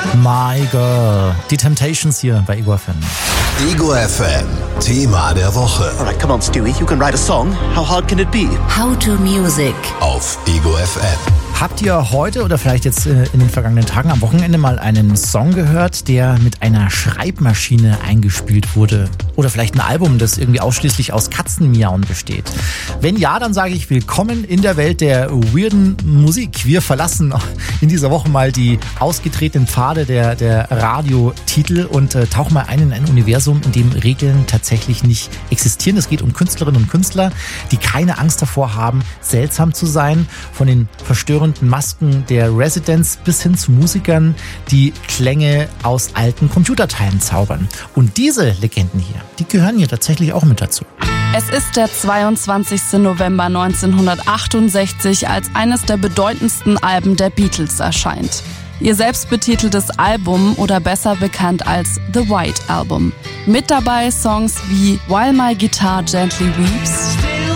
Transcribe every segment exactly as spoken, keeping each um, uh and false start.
My Girl. Die Temptations hier bei Ego F M. Ego F M, Thema der Woche. Alright, come on, Stewie, you can write a song. How hard can it be? How to Music. Auf Ego F M. Habt ihr heute oder vielleicht jetzt in den vergangenen Tagen am Wochenende mal einen Song gehört, der mit einer Schreibmaschine eingespielt wurde? Oder vielleicht ein Album, das irgendwie ausschließlich aus Katzenmiauen besteht? Wenn ja, dann sage ich willkommen in der Welt der weirden Musik. Wir verlassen in dieser Woche mal die ausgetretenen Pfade der, der Radiotitel und äh, tauchen mal ein in ein Universum, in dem Regeln tatsächlich nicht existieren. Es geht um Künstlerinnen und Künstler, die keine Angst davor haben, seltsam zu sein, von den verstörenden Masken der Residents bis hin zu Musikern, die Klänge aus alten Computerteilen zaubern. Und diese Legenden hier, die gehören hier tatsächlich auch mit dazu. Es ist der zweiundzwanzigster November neunzehnhundertachtundsechzig, als eines der bedeutendsten Alben der Beatles erscheint. Ihr selbstbetiteltes Album oder besser bekannt als The White Album. Mit dabei Songs wie While My Guitar Gently Weeps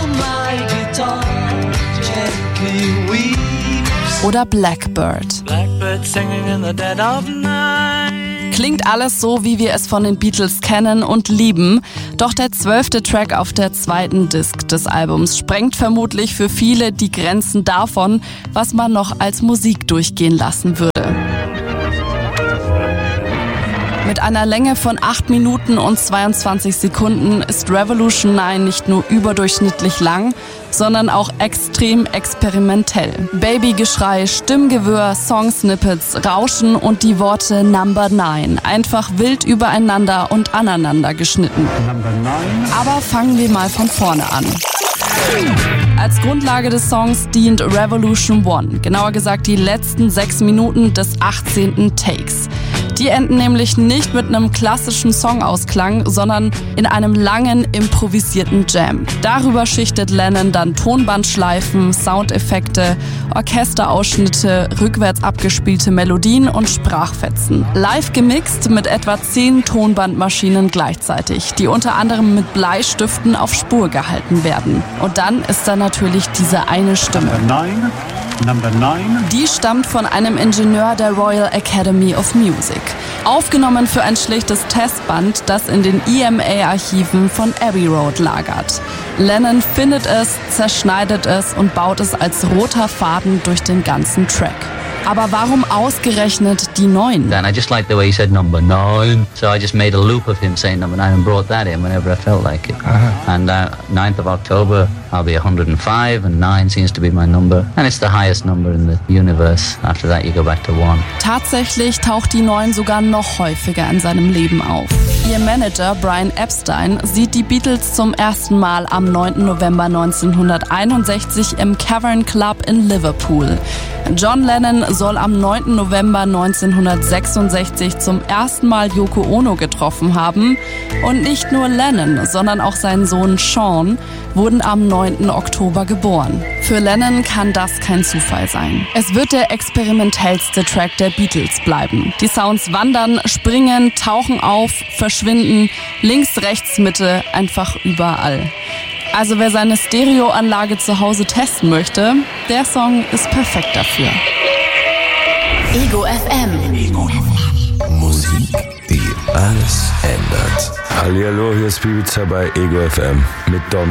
oder Blackbird. Blackbird singing in the dead of night. Klingt alles so, wie wir es von den Beatles kennen und lieben. Doch der zwölfte Track auf der zweiten Disc des Albums sprengt vermutlich für viele die Grenzen davon, was man noch als Musik durchgehen lassen würde. Mit einer Länge von acht Minuten und zweiundzwanzig Sekunden ist Revolution neun nicht nur überdurchschnittlich lang, sondern auch extrem experimentell. Babygeschrei, Stimmgewirr, Songsnippets, Rauschen und die Worte Number neun. Einfach wild übereinander und aneinander geschnitten. Aber fangen wir mal von vorne an. Als Grundlage des Songs dient Revolution eins, genauer gesagt die letzten sechs Minuten des achtzehnten Takes. Die enden nämlich nicht mit einem klassischen Songausklang, sondern in einem langen, improvisierten Jam. Darüber schichtet Lennon dann Tonbandschleifen, Soundeffekte, Orchesterausschnitte, rückwärts abgespielte Melodien und Sprachfetzen. Live gemixt mit etwa zehn Tonbandmaschinen gleichzeitig, die unter anderem mit Bleistiften auf Spur gehalten werden. Und dann ist da natürlich diese eine Stimme. Nine. Number nine. Die stammt von einem Ingenieur der Royal Academy of Music. Aufgenommen für ein schlichtes Testband, das in den E M A-Archiven von Abbey Road lagert. Lennon findet es, zerschneidet es und baut es als roter Faden durch den ganzen Track. Aber warum ausgerechnet die neun? And I just liked the way he said number nine, so I just made a loop of him saying number nine and brought that in whenever I felt like it. Uh-huh. And uh, ninth of October, I'll be one hundred five, and nine seems to be my number. And it's the highest number in the universe. After that you go back to one. Tatsächlich taucht die neun sogar noch häufiger in seinem Leben auf. Ihr Manager Brian Epstein sieht die Beatles zum ersten Mal am neunten November neunzehnhunderteinundsechzig im Cavern Club in Liverpool. John Lennon soll am neunten November neunzehnhundertsechsundsechzig zum ersten Mal Yoko Ono getroffen haben. Und nicht nur Lennon, sondern auch sein Sohn Sean wurden am neunten Oktober geboren. Für Lennon kann das kein Zufall sein. Es wird der experimentellste Track der Beatles bleiben. Die Sounds wandern, springen, tauchen auf, verschwinden, links, rechts, Mitte, einfach überall. Also wer seine Stereoanlage zu Hause testen möchte, der Song ist perfekt dafür. Ego F M. Ego F M. Musik, die alles ändert. Hallihallo, hier ist Ibiza bei Ego F M mit Dominik.